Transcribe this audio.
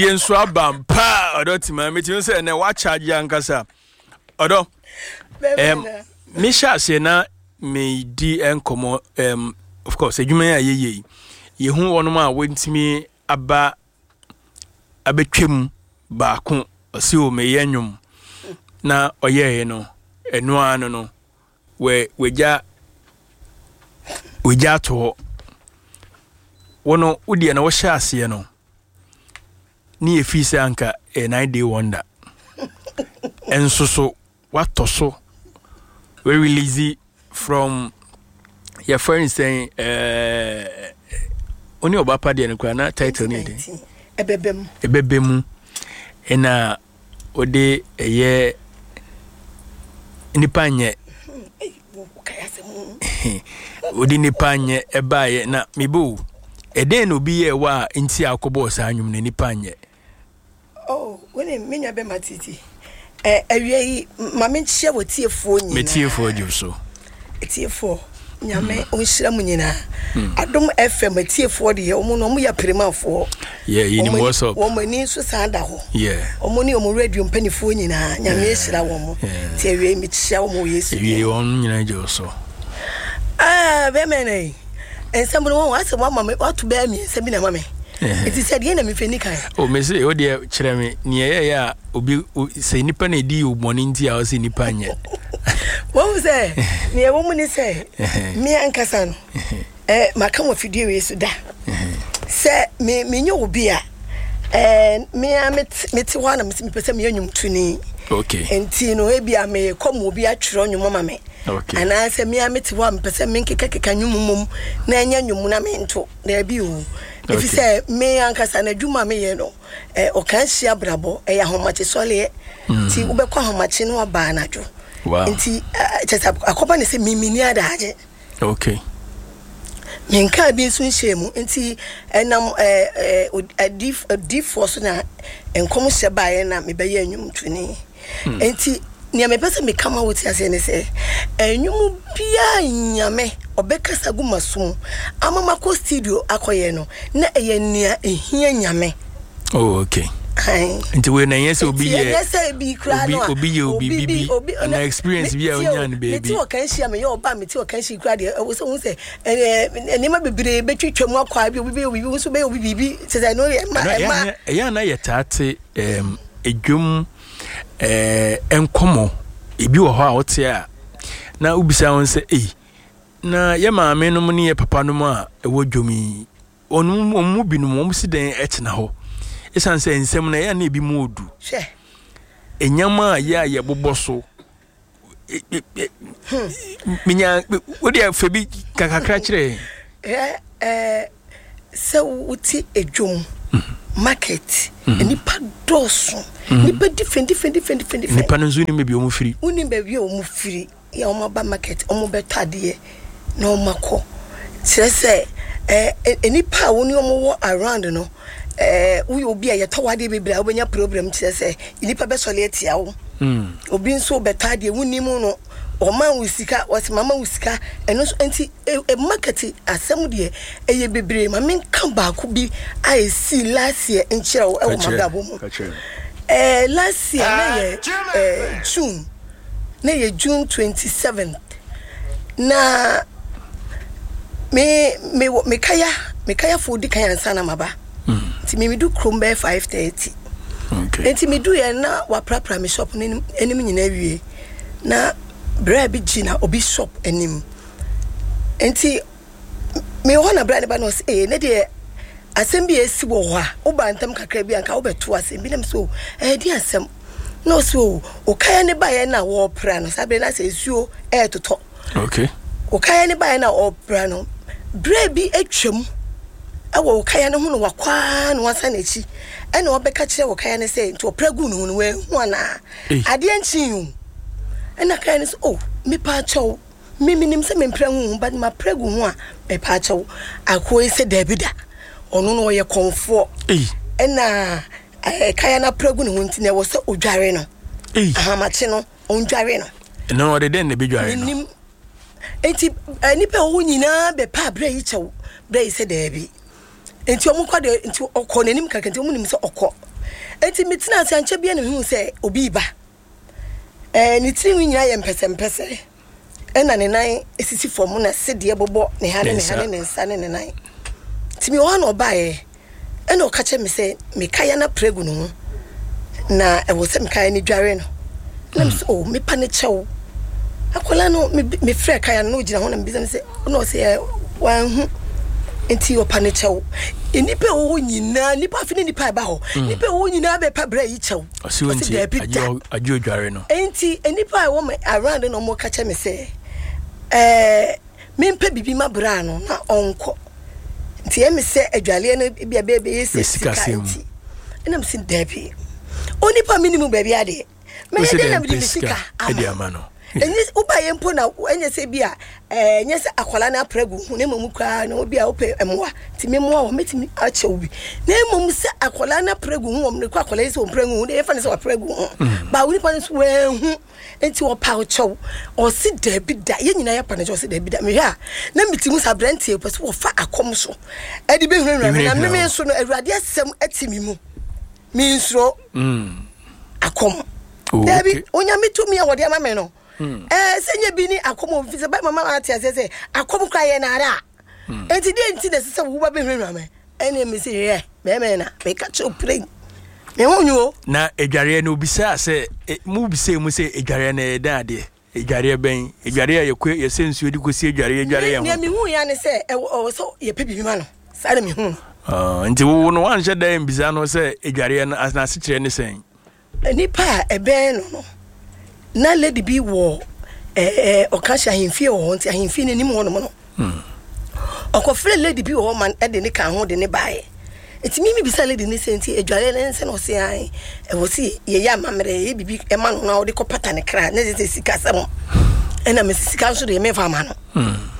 Yensu abampa odo tima meti say na wa charge ankasa odo Misha say na me di enkomo of course adwuma ya yeye ye hu wono ma wontimi aba abetwem baako osi o me yenwum na oyeye no enu anu no weja to wono udi na wo hya ase no ni efise anka a 9-day wonder enso so watoso we release from your friend saying oni obapa de nkwa na title ni de ebebem ena ode eye nipanye odi nipanye ebaye na mibu eden no bi ye wa nti akobo sanwum na nipanye when menya be matiti awie ma me hye wotiefo nyina metiefo ju so tiefo nyame onhyira mu nyina adom fm tiefo de omo no ya primafo ye ni what's up omo ni so sanda ho omo ni omo radio mpanifo nyina nyame hyira wo ti awie me hye omo yesu awie on nyina ju so be mene ensem no won asem mama watu be mi ensem na mama it is said na me feni kan me say o de kire me ne ya obi say nipa na di oboni nti a o say nipa nye wo say ne wo mu ni say me ankasa no maka mo fidie we so da say me nyo obi a me ti wa na me pese me anyum tuni okay enti no e bia me kom obi a twiro nyum mama me okay ana say me ameti wa me pese me nkeka nyum mum na anya nyum na me nto na bi o if you say me ankasa na dwuma me ye no o kan hia brabo ya homache sole ti ubekwa homache no ba na dwo nti chesa akoba ne se mimini adaje okay menka bi so nhemu nti enam a force na enkom hye baaye na me beye anwum tuni nti ne me pese me kama woti ase ne se anwum bia nyame obekasa gu masum amama ko studio akoye no na eye nia ehia nyame okay nti we na yesi obi ye obi bibi na experience bi a onya ne baby ti o kan hia me ye oba me ti o kan hia kra de wo so hu se eni ma bebere betwitwam akwa bi obi so be obi bibi se no ya na yetate edwum enkomo ebi wo ho a wote a na ubisa won se na ye maame no mu ne ye papa no mu a ewo dwomi onu mu bi no mu si den etena ho esan se ensem na ya na ebi mu odu hwe enyama ya ye boboso minya wodi afebi kakakra kire se wuti edwum market nipa doso nipa different nipa no zuni mebi o mu firi uni bebi o mu firi ya o ba market o mu betade na o mako se nipa woni o mu around no we obi a yetawade bebra obenya problem se nipa be sole atia wo obi nso betade woni mu no o man wusika wasi mama wusika eno so enti market asem de eye bebre ma men kan ba ko bi I see last year in chira wo e magabo mu last year na ye June 27th na me kaya fodi kan ansa na maba ti me do krombe 5:30 okay enti me do ye na wa prapra me shop enim nyina wie na bra bi gina obi shop enim enti me hona bra ne ba no say ne de asem bi esi wo ho a wo ba ntam kakra bi anka wo beto asem bi nem so di asem no so o kaya ne ba ye na wo pra no sabe na se suo toto okay o kaya ne ba ye na o pra no bra bi atwam awo kaya ne hu no wakwa no wasa na chi ene obeka kire wo kaya ne say nti o pragu no no we hu ana ade anchin ena kaya ne so me pa chaw miminim se me pragu but ma pragu hu a me pa chaw akoi se dabida ono no ye konfo ena kaya na pragu no nti na wo se odware no ahamache no ondware no no de den ne be dware no enti nipa wo nyina be pa bra yi chaw bra yi se dabi enti omo kwade enti okọ nanim kaka enti omo nim se okọ enti metina ase anche bia ne hu se obi ba ni tiri wi nyina ye mpese ena ne nan esisi fom na sede bobo ne ha ne nsa ne nan timi o na oba ye ena o ka che me se me kaya na pregu no na e wo se me kaya ni dware no na me so me pa ne chew akola no me frɛ kaya no gina ho na me bi se no se wan hu enti o pa ne chew enipa wo nyina nipa afini nipa ba ho nipa wo nyina be pa bra yi chew ɔsi wonti ajo dware no enti enipa wo me around no mo ka che me se me mpa bibi ma bra no na onko nti emi se adwale no bia bebe yesika enti ena me sin dabi onipa minimum baby ade me de na bi sika ade amano enye uba yempo na enye se bia enye se akwala na pregu hu na mamu kwa na obi a ope emwa ti memwa wo metimi ache obi na mamu se akwala na pregu hu wo ne kwa akwala se wo pregu hu de fa ne se wo pregu hu ba wo nipa ne so hu enti wo pa wo chew o si da bi da ye nyina ya pa ne si da bi da me hwa na mitimu sa brantie pe so wo fa akom so edi be hunu na me so no awurade asem atimi mu mi nsro akom dabi onya mitumi a wode ama me no senye bi ni akom ofise ba mama ati asese akom kwa ye na ara enti de enti de sese wo ba be hunu ame ene mi se ye be me na me ka cho pray me wonyo na edware na obisa se mu bise mu se edware na eda ade edware ben edware ye kwe ye sensuo di kosi edware ye ho ne mi hu ya ne se so ye pebi ma no sa de mi hu nti wo no wan hye da mbisa no se edware na asase kire ne sen nipa ebe no na lady bi wo okasha himfie wo nti ahimfie ne nim wo no okofre lady bi wo man de ne kan ho de ne bae eti mimi bisa lady ne senti edware ne nse no se an wo si ye ya mamre ye bibi e ma no na wo de kopata ne kra ne se sika sam ena me sika so de me fa ma no